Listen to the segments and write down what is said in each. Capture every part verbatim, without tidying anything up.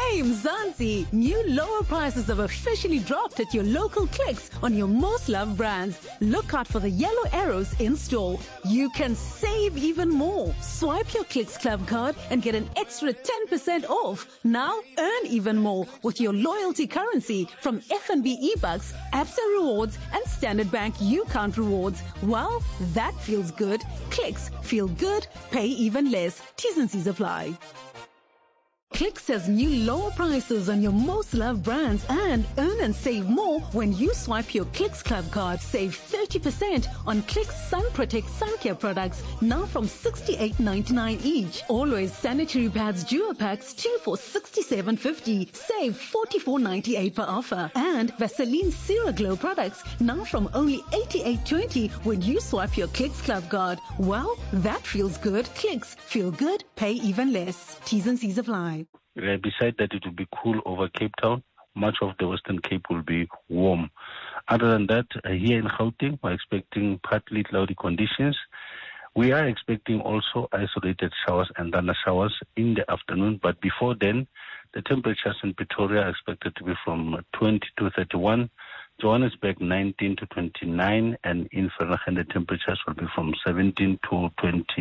Hey Mzansi, new lower prices have officially dropped at your local Clicks on your most loved brands. Look out for the yellow arrows in store. You can save even more. Swipe your Clicks Club card and get an extra ten percent off. Now earn even more with your loyalty currency from F N B eBucks, Absa Rewards and Standard Bank U-Count Rewards. Well, that feels good. Clicks, feel good, pay even less. T's and C's apply. Clicks has new lower prices on your most loved brands and earn and save more when you swipe your Clicks Club card. Save thirty percent on Clicks Sun Protect Sun Care products now from sixty-eight ninety-nine each. Always sanitary pads duo packs two for sixty-seven fifty. Save forty-four ninety-eight per offer. And Vaseline Cera Glow products now from only eighty-eight twenty when you swipe your Clicks Club card. Well, that feels good. Clicks, feel good, pay even less. T's and C's apply. Uh, beside that, it will be cool over Cape Town. Much of the Western Cape will be warm. Other than that, uh, here in Gauteng, we're expecting partly cloudy conditions. We are expecting also isolated showers and thunder showers in the afternoon, but before then, the temperatures in Pretoria are expected to be from twenty to thirty-one, Johannesburg nineteen to twenty-nine, and in Vereeniging the temperatures will be from seventeen to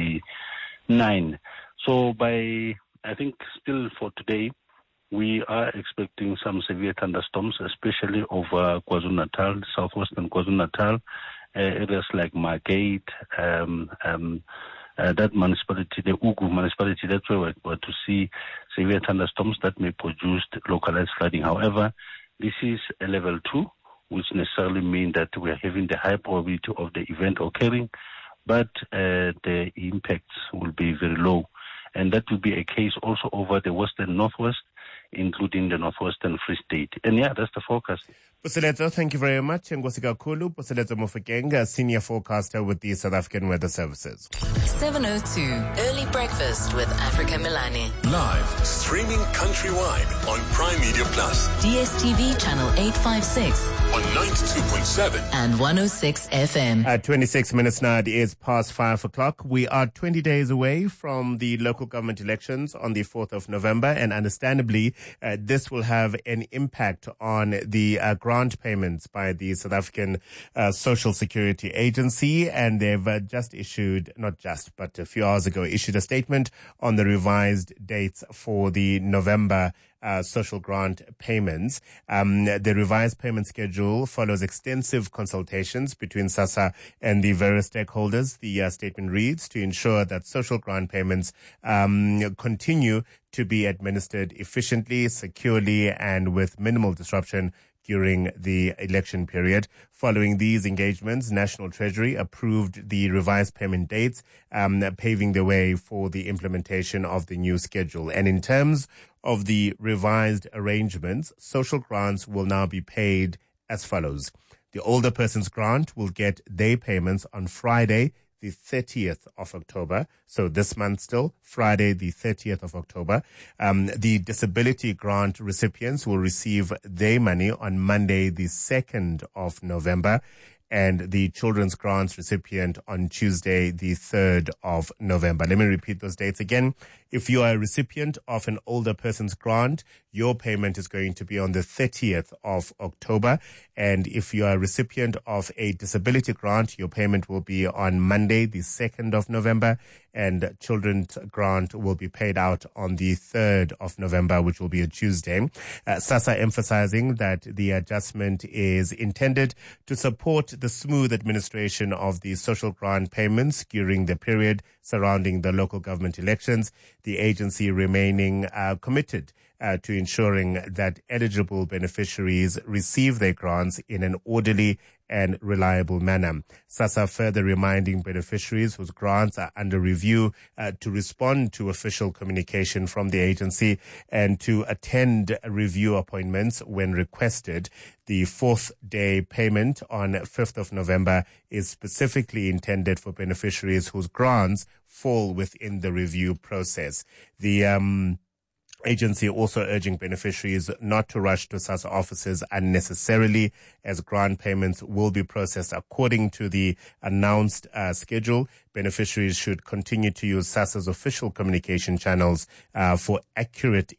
twenty-nine. So by I think still for today, we are expecting some severe thunderstorms, especially over KwaZulu-Natal, southwestern KwaZulu-Natal, uh, areas like Margate, um, um, uh, that municipality, the Ugu municipality. That's where we're, we're to see severe thunderstorms that may produce localized flooding. However, this is a level two, which necessarily means that we are having the high probability of the event occurring, but uh, the impacts will be very low. And that will be a case also over the western northwest, including the northwestern Free State. And yeah, that's the forecast. Puseletso, thank you very much. Ngozi kakhulu. Puseletso Mofokeng, senior forecaster with the South African Weather Services. seven oh two, Early Breakfast with Africa Milani. Live, streaming countrywide on Prime Media Plus. D S T V channel eight five six. On ninety-two point seven. And one oh six F M. At twenty-six minutes now, it is past five o'clock. We are twenty days away from the local government elections on the fourth of November. And understandably, uh, this will have an impact on the uh, grant payments by the South African uh, Social Security Agency. And they've uh, just issued, not just, but a few hours ago, issued a statement on the revised dates for the November Uh, social grant payments. Um, the revised payment schedule follows extensive consultations between SASSA and the various stakeholders. The uh, statement reads, to ensure that social grant payments um, continue to be administered efficiently, securely, and with minimal disruption during the election period. Following these engagements, National Treasury approved the revised payment dates, um, paving the way for the implementation of the new schedule. And in terms of the revised arrangements, social grants will now be paid as follows. The older person's grant will get their payments on Friday, the thirtieth of October. So this month still, Friday, the thirtieth of October. Um, the disability grant recipients will receive their money on Monday, the second of November. And the children's grants recipient on Tuesday, the third of November. Let me repeat those dates again. If you are a recipient of an older person's grant, your payment is going to be on the thirtieth of October. And if you are a recipient of a disability grant, your payment will be on Monday, the second of November. And children's grant will be paid out on the third of November, which will be a Tuesday. Uh, SASSA emphasizing that the adjustment is intended to support the smooth administration of the social grant payments during the period surrounding the local government elections. The agency remaining uh, committed uh, to ensuring that eligible beneficiaries receive their grants in an orderly and reliable manner. SASSA further reminding beneficiaries whose grants are under review uh, to respond to official communication from the agency and to attend review appointments when requested. The fourth day payment on fifth of November is specifically intended for beneficiaries whose grants fall within the review process. The um agency also urging beneficiaries not to rush to SASSA offices unnecessarily, as grant payments will be processed according to the announced uh, schedule. Beneficiaries should continue to use SASSA's official communication channels uh, for accurate